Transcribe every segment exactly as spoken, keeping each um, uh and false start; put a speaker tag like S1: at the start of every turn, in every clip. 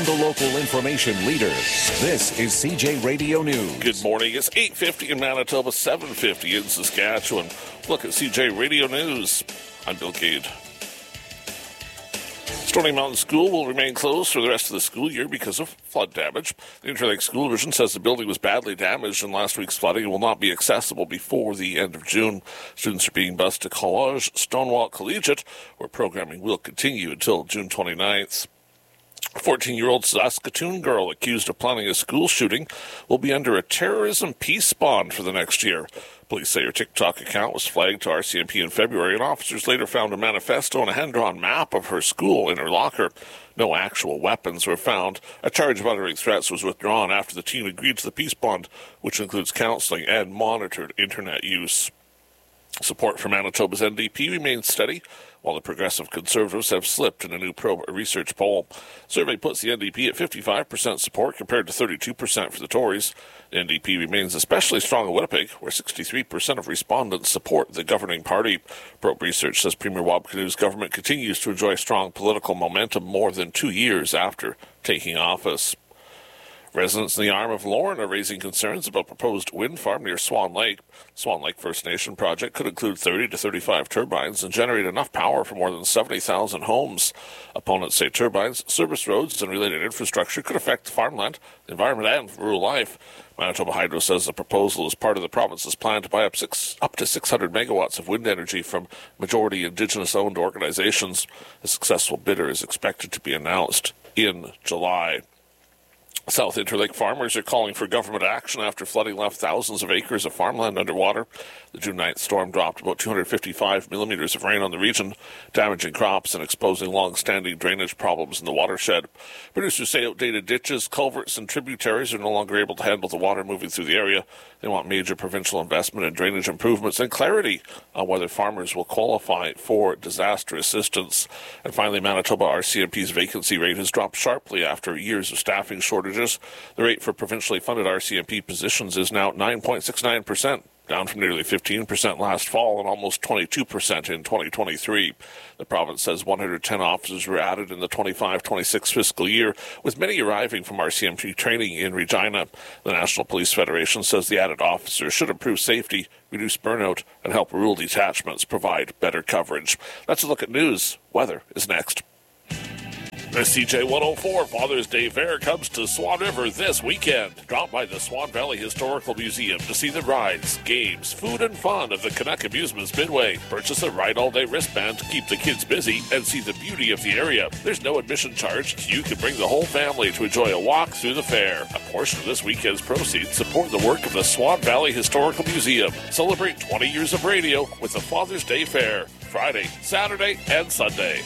S1: the local information leader. This is C J Radio News.
S2: Good morning. It's eight fifty in Manitoba, seven fifty in Saskatchewan. Look at C J Radio News. I'm Bill Cade. Stony Mountain School will remain closed for the rest of the school year because of flood damage. The Interlake School Division says the building was badly damaged in last week's flooding and will not be accessible before the end of June. Students are being bused to Collage Stonewall Collegiate, where programming will continue until June twenty-ninth. A fourteen-year-old Saskatoon girl accused of planning a school shooting will be under a terrorism peace bond for the next year. Police say her TikTok account was flagged to R C M P in February, and officers later found a manifesto and a hand-drawn map of her school in her locker. No actual weapons were found. A charge of uttering threats was withdrawn after the teen agreed to the peace bond, which includes counseling and monitored internet use. Support for Manitoba's N D P remains steady, while the Progressive Conservatives have slipped in a new Probe research poll. Survey puts the N D P at fifty-five percent support compared to thirty-two percent for the Tories. The N D P remains especially strong in Winnipeg, where sixty-three percent of respondents support the governing party. Probe research says Premier Wab Kinew's government continues to enjoy strong political momentum more than two years after taking office. Residents in the Arm of Lorne are raising concerns about proposed wind farm near Swan Lake. Swan Lake First Nation project could include thirty to thirty-five turbines and generate enough power for more than seventy thousand homes. Opponents say turbines, service roads, and related infrastructure could affect farmland, the environment, and rural life. Manitoba Hydro says the proposal is part of the province's plan to buy up, six, up to six hundred megawatts of wind energy from majority Indigenous-owned organizations. A successful bidder is expected to be announced in July. South Interlake farmers are calling for government action after flooding left thousands of acres of farmland underwater. The June ninth storm dropped about two hundred fifty-five millimeters of rain on the region, damaging crops and exposing long-standing drainage problems in the watershed. Producers say outdated ditches, culverts, and tributaries are no longer able to handle the water moving through the area. They want major provincial investment in drainage improvements and clarity on whether farmers will qualify for disaster assistance. And finally, Manitoba R C M P's vacancy rate has dropped sharply after years of staffing shortages. The rate for provincially funded R C M P positions is now nine point six nine percent, down from nearly fifteen percent last fall and almost twenty-two percent in twenty twenty-three. The province says one hundred ten officers were added in the twenty-five twenty-six fiscal year, with many arriving from R C M P training in Regina. The National Police Federation says the added officers should improve safety, reduce burnout, and help rural detachments provide better coverage. Let's look at news. Weather is next. The C J one oh four Father's Day Fair comes to Swan River this weekend. Drop by the Swan Valley Historical Museum to see the rides, games, food, and fun of the Canuck Amusements Midway. Purchase a Ride All Day wristband to keep the kids busy and see the beauty of the area. There's no admission charge, so you can bring the whole family to enjoy a walk through the fair. A portion of this weekend's proceeds support the work of the Swan Valley Historical Museum. Celebrate twenty years of radio with the Father's Day Fair, Friday, Saturday, and Sunday.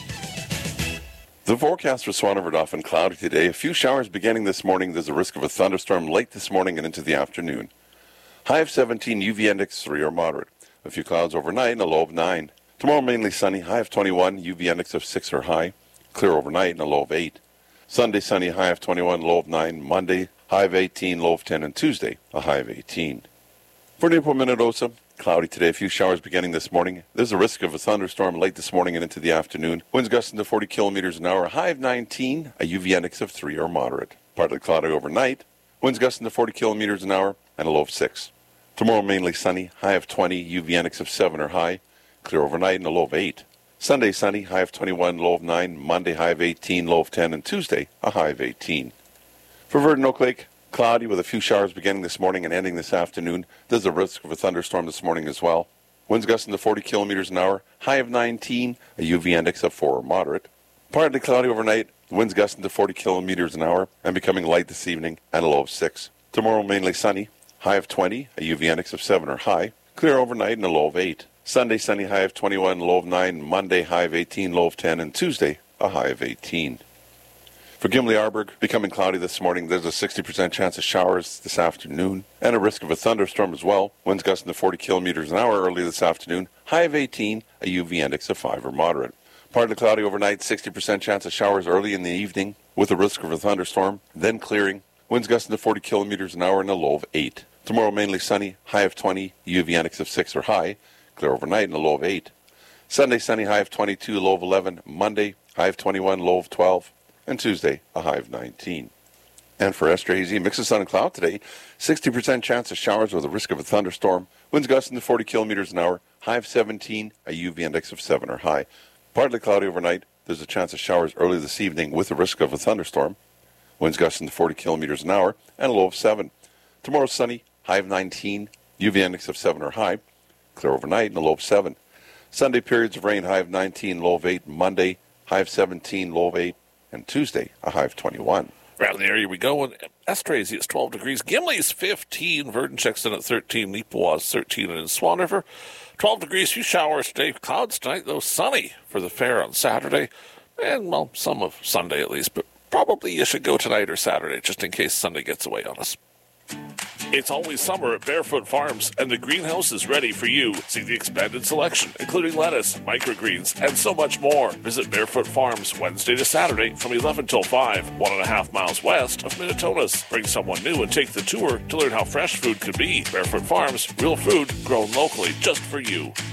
S3: The forecast for Swan River often cloudy today. A few showers beginning this morning. There's a risk of a thunderstorm late this morning and into the afternoon. High of seventeen, U V index three or moderate. A few clouds overnight and a low of nine. Tomorrow mainly sunny. High of twenty-one, U V index of six or high. Clear overnight and a low of eight. Sunday sunny, high of twenty-one, low of nine. Monday, high of eighteen, low of ten. And Tuesday, a high of eighteen. For Newport, Minnedosa, cloudy today. A few showers beginning this morning. There's a risk of a thunderstorm late this morning and into the afternoon. Winds gusting to forty kilometers an hour. High of nineteen. A U V index of three or moderate. Partly cloudy overnight. Winds gusting to forty kilometers an hour and a low of six. Tomorrow mainly sunny. High of twenty. U V index of seven or high. Clear overnight and a low of eight. Sunday sunny. High of twenty-one. Low of nine. Monday high of eighteen. Low of ten. And Tuesday a high of eighteen. For Virgin Oak Lake, cloudy with a few showers beginning this morning and ending this afternoon. There's a risk of a thunderstorm this morning as well. Winds gusting to forty kilometers an hour. High of nineteen. A U V index of four or moderate. Partly cloudy overnight. Winds gusting to forty kilometers an hour and becoming light this evening and a low of six. Tomorrow mainly sunny. High of twenty. A U V index of seven or high. Clear overnight and a low of eight. Sunday sunny. High of twenty-one. Low of nine. Monday high of eighteen. Low of ten. And Tuesday a high of eighteen. For Gimli Arborg, becoming cloudy this morning. There's a sixty percent chance of showers this afternoon and a risk of a thunderstorm as well. Winds gusting to forty kilometers an hour early this afternoon. High of eighteen, a U V index of five or moderate. Partly cloudy overnight, sixty percent chance of showers early in the evening with a risk of a thunderstorm, then clearing. Winds gusting to forty kilometers an hour and a low of eight. Tomorrow mainly sunny, high of twenty, U V index of six or high. Clear overnight and a low of eight. Sunday sunny, high of twenty-two, low of eleven. Monday, high of twenty-one, low of twelve. and Tuesday, a high of nineteen. And for extra hazy, mix of sun and cloud today, sixty percent chance of showers with a risk of a thunderstorm. Winds gusting to forty kilometers an hour, high of seventeen, a U V index of seven or high. Partly cloudy overnight. There's a chance of showers early this evening with a risk of a thunderstorm. Winds gusting to forty kilometers an hour and a low of seven. Tomorrow sunny, high of nineteen, U V index of seven or high. Clear overnight and a low of seven. Sunday periods of rain, high of nineteen, low of eight. Monday, high of seventeen, low of eight. And Tuesday, a high of twenty-one.
S2: Around the area we go, and Estrazy is twelve degrees, Gimli's fifteen, Verdon checks in at thirteen, Neepawa's thirteen, and in Swan River, twelve degrees, few showers today, clouds tonight, though sunny for the fair on Saturday, and, well, some of Sunday at least, but probably you should go tonight or Saturday, just in case Sunday gets away on us. It's always summer at Barefoot Farms, and the greenhouse is ready for you. See the expanded selection, including lettuce, microgreens, and so much more. Visit Barefoot Farms Wednesday to Saturday from eleven till five, one and a half miles west of Minnetonka's. Bring someone new and take the tour to learn how fresh food could be. Barefoot Farms, real food grown locally just for you.